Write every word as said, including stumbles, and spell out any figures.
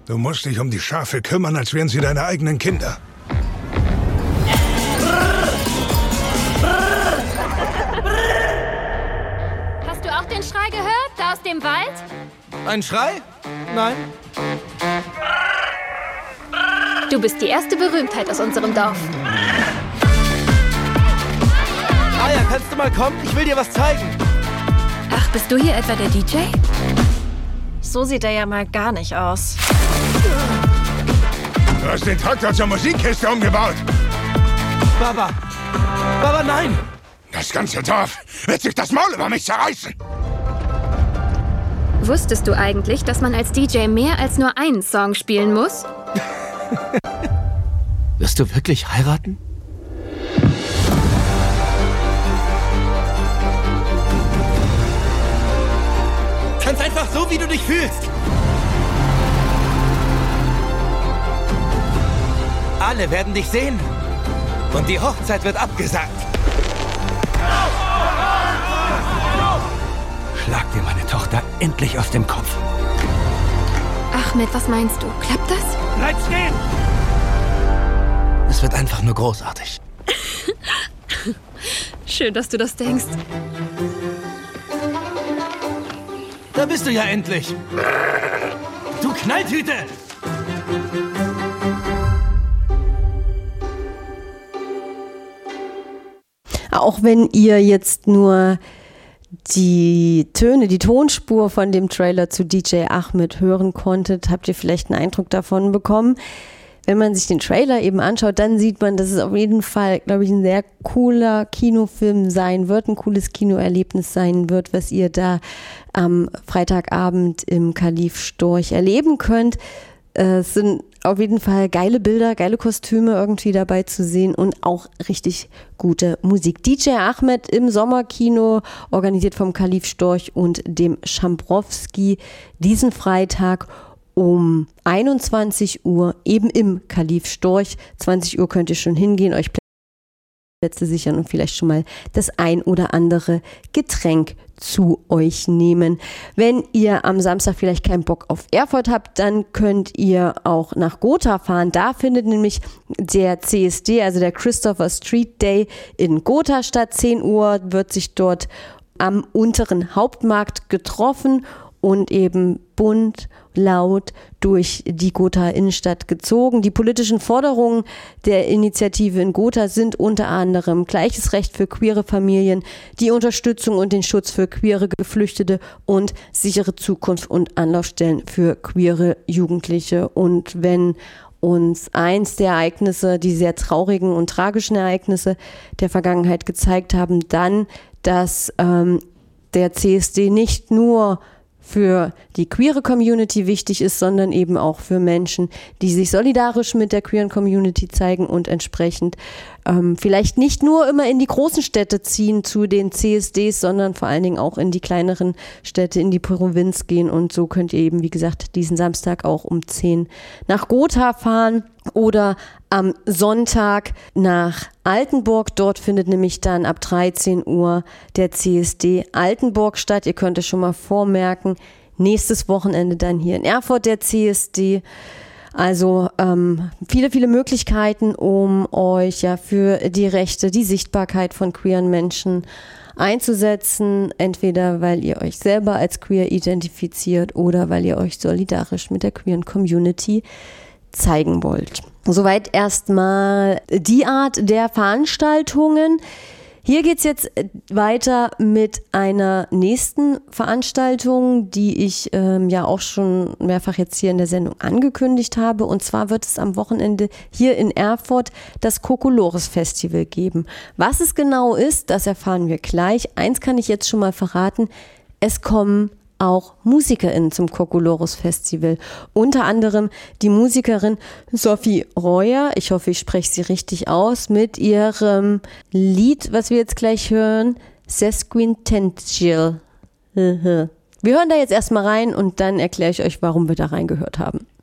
Du musst dich um die Schafe kümmern, als wären sie deine eigenen Kinder. Hast du auch den Schrei gehört, da aus dem Wald? Ein Schrei? Nein. Du bist die erste Berühmtheit aus unserem Dorf. Aya, kannst du mal kommen? Ich will dir was zeigen. Ach, bist du hier etwa der D J? So sieht er ja mal gar nicht aus. Du hast den Traktor zur Musikkiste umgebaut. Baba. Baba, nein. Das ganze Dorf wird sich das Maul über mich zerreißen. Wusstest du eigentlich, dass man als D J mehr als nur einen Song spielen muss? Wirst du wirklich heiraten? Tanz einfach so, wie du dich fühlst. Alle werden dich sehen. Und die Hochzeit wird abgesagt. Schlag dir meine Tochter endlich aus dem Kopf. Ahmed, was meinst du? Klappt das? Bleib stehen! Es wird einfach nur großartig. Schön, dass du das denkst. Da bist du ja endlich. Du Knalltüte! Auch wenn ihr jetzt nur die Töne, die Tonspur von dem Trailer zu D J Ahmed hören konntet, habt ihr vielleicht einen Eindruck davon bekommen. Wenn man sich den Trailer eben anschaut, dann sieht man, dass es auf jeden Fall, glaube ich, ein sehr cooler Kinofilm sein wird, ein cooles Kinoerlebnis sein wird, was ihr da am Freitagabend im Khalif Storch erleben könnt. Es sind auf jeden Fall geile Bilder, geile Kostüme irgendwie dabei zu sehen und auch richtig gute Musik. D J Ahmed im Sommerkino, organisiert vom Khalif Storch und dem Schambrowski, diesen Freitag um einundzwanzig Uhr eben im Khalif Storch. zwanzig Uhr könnt ihr schon hingehen, euch Plätze sichern und vielleicht schon mal das ein oder andere Getränk zu euch nehmen. Wenn ihr am Samstag vielleicht keinen Bock auf Erfurt habt, dann könnt ihr auch nach Gotha fahren. Da findet nämlich der C S D, also der Christopher Street Day in Gotha statt. zehn Uhr wird sich dort am unteren Hauptmarkt getroffen und eben bunt, laut durch die Gotha Innenstadt gezogen. Die politischen Forderungen der Initiative in Gotha sind unter anderem gleiches Recht für queere Familien, die Unterstützung und den Schutz für queere Geflüchtete und sichere Zukunft und Anlaufstellen für queere Jugendliche. Und wenn uns eins der Ereignisse, die sehr traurigen und tragischen Ereignisse der Vergangenheit gezeigt haben, dann, dass ähm, der C S D nicht nur für die queere Community wichtig ist, sondern eben auch für Menschen, die sich solidarisch mit der queeren Community zeigen und entsprechend ähm, vielleicht nicht nur immer in die großen Städte ziehen zu den C S Ds, sondern vor allen Dingen auch in die kleineren Städte, in die Provinz gehen. Und so könnt ihr eben, wie gesagt, diesen Samstag auch um zehn nach Gotha fahren oder am Sonntag nach Altenburg. Dort findet nämlich dann ab dreizehn Uhr der C S D Altenburg statt. Ihr könnt es schon mal vormerken. Nächstes Wochenende dann hier in Erfurt der C S D. Also ähm, viele, viele Möglichkeiten, um euch ja für die Rechte, die Sichtbarkeit von queeren Menschen einzusetzen. Entweder weil ihr euch selber als queer identifiziert oder weil ihr euch solidarisch mit der queeren Community zeigen wollt. Soweit erstmal die Art der Veranstaltungen. Hier geht's jetzt weiter mit einer nächsten Veranstaltung, die ich ähm, ja auch schon mehrfach jetzt hier in der Sendung angekündigt habe. Und zwar wird es am Wochenende hier in Erfurt das Kokolores Festival geben. Was es genau ist, das erfahren wir gleich. Eins kann ich jetzt schon mal verraten. Es kommen auch MusikerInnen zum Kokolores Festival. Unter anderem die Musikerin Sophie Royer, ich hoffe, ich spreche sie richtig aus, mit ihrem Lied, was wir jetzt gleich hören, Sesquintential. Wir hören da jetzt erstmal rein und dann erkläre ich euch, warum wir da reingehört haben.